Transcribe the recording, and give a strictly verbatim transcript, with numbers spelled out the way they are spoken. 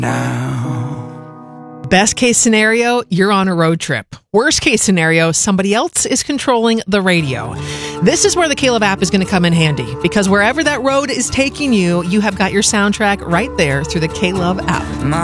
now. Best case scenario, you're on a road trip. Worst case scenario, somebody else is controlling the radio. This is where the Caleb app is going to come in handy, because wherever that road is taking you, you have got your soundtrack right there through the Caleb app.